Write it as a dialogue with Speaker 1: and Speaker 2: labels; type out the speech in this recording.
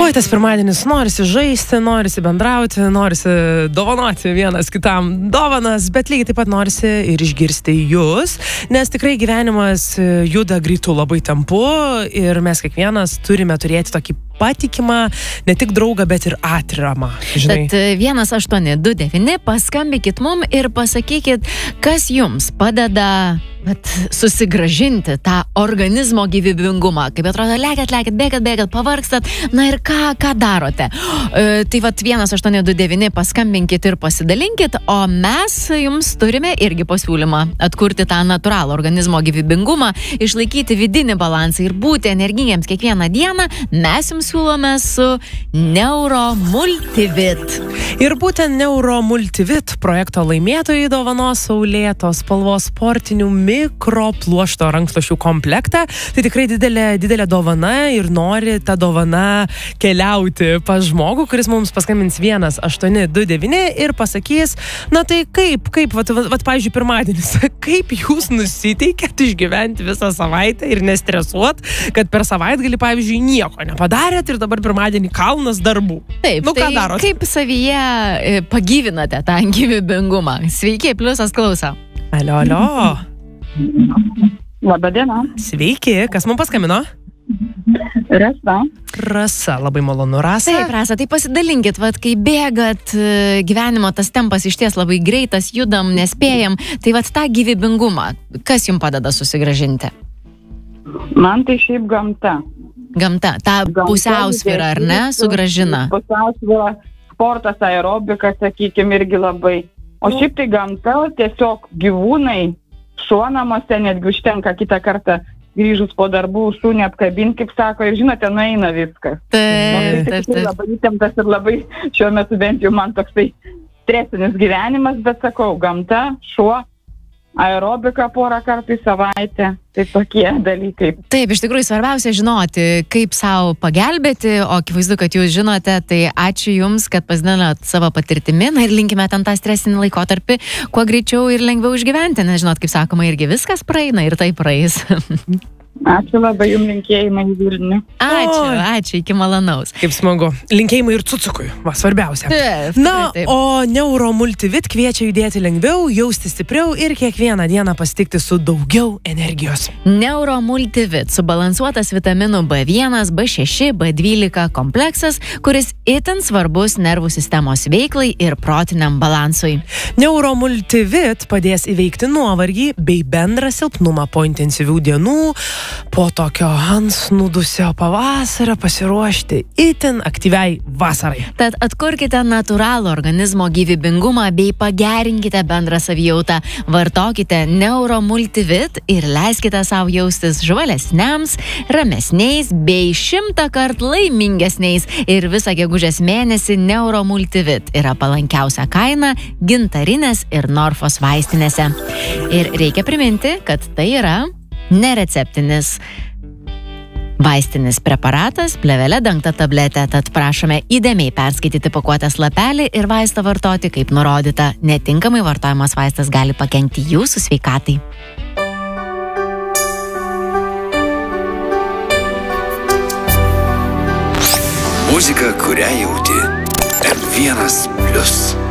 Speaker 1: Oi, tas pirmadienis, norisi žaisti, norisi bendrauti, norisi dovanoti vienas kitam dovanas, bet lygiai taip pat norisi ir išgirsti jūs, nes tikrai gyvenimas juda greitu labai tempu ir mes kiekvienas turime turėti tokį patikimą, ne tik draugą, bet ir atramą. Žinai.
Speaker 2: Tad 1829 paskambykit mum ir pasakykit, kas jums padeda susigražinti tą organizmo gyvybingumą. Kaip atrodo, lekėt, bėgat, pavargstat, na ir ką darote? Tai 1829 paskambinkit ir pasidalinkit, o mes jums turime irgi pasiūlymą atkurti tą natūralų organizmo gyvybingumą, išlaikyti vidinį balansą ir būti energingiems kiekvieną dieną. Mes jums siūlome su Neuromultivit.
Speaker 1: Ir būtent Neuromultivit projekto laimėtojai dovanos saulėtos spalvos sportinių mikropluošto rankšluosčių komplektą. Tai tikrai didelė dovana ir nori tą dovaną keliauti pas žmogų, kuris mums paskambins 1829 ir pasakys, na tai kaip pavyzdžiui, pirmadienis, kaip jūs nusiteikėt išgyventi visą savaitę ir nestresuot, kad per savaitgalį, pavyzdžiui, nieko nepadarėt ir dabar pirmadienį kalnas darbų.
Speaker 2: Taip,
Speaker 1: ką
Speaker 2: tai
Speaker 1: darot?
Speaker 2: Kaip savyje pagyvinate tą gyvybingumą? Sveiki, pliusas klauso.
Speaker 1: Alio.
Speaker 3: Labą dieną.
Speaker 1: Sveiki, kas mums paskambino? Rasa, labai malonu, Rasa.
Speaker 2: Taip, Rasa, tai pasidalinkit, kai bėgat, gyvenimo tas tempas išties labai greitas, judam, nespėjam, tai tą gyvybingumą, kas jums padeda susigražinti?
Speaker 3: Man tai šiaip gamta.
Speaker 2: Gamta, tą pusiausvyrą, ar ne, sugražina?
Speaker 3: Pusiausvyrą, sportas, aerobika, sakykime, irgi labai. O šiaip tai gamta, tiesiog gyvūnai, šuo namuose, netgi užtenka kitą kartą grįžus po darbų, šunį apkabinti, kaip sako, ir žinote, nueina viskas.
Speaker 2: Taip.
Speaker 3: Labai įtemptas ir labai šiuo metu bent jau man toksai stresinis gyvenimas, bet sakau, gamta, šuo, aerobika porą kartų į savaitę, tai tokie dalykai.
Speaker 2: Taip, iš tikrųjų svarbiausia žinoti, kaip savo pagelbėti, o akivaizdu, kad jūs žinote, tai ačiū jums, kad pasidalinot savo patirtimi, na ir linkime ten tą stresinį laikotarpį kuo greičiau ir lengviau išgyventi, nes žinot, kaip sakoma, irgi viskas praeina ir tai praeis.
Speaker 3: Ačiū labai, jums linkėjimai į Vilnių.
Speaker 2: Ačiū, iki malonaus.
Speaker 1: Kaip smagu. Linkėjimai ir cucukui, svarbiausia.
Speaker 2: Taip.
Speaker 1: O Neuromultivit kviečia judėti lengviau, jausti stipriau ir kiekvieną dieną pasitikti su daugiau energijos.
Speaker 2: Neuromultivit subalansuotas vitaminų B1, B6, B12 kompleksas, kuris itin svarbus nervų sistemos veiklai ir protiniam balansui.
Speaker 1: Neuromultivit padės įveikti nuovargį bei bendrą silpnumą po intensyvių dienų, po tokio ansnūdusio pavasario pasiruošti itin aktyviai vasarai.
Speaker 2: Tad atkurkite natūralų organizmo gyvybingumą bei pagerinkite bendrą savijautą. Vartokite Neuromultivit ir leiskite savo jaustis žvalesniams, ramesniais bei 100 kartų laimingesniais. Ir visą gegužės mėnesį Neuromultivit yra palankiausia kaina Gintarinės ir Norfos vaistinėse. Ir reikia priminti, kad tai yra nereceptinis vaistinis preparatas, plėvele dengta tabletė, tad prašome įdėmiai perskaityti pakuotės lapelį ir vaistą vartoti kaip nurodyta. Netinkamai vartojamas vaistas gali pakenkti jūsų sveikatai.
Speaker 4: Muzika, kurią jauti. M1+.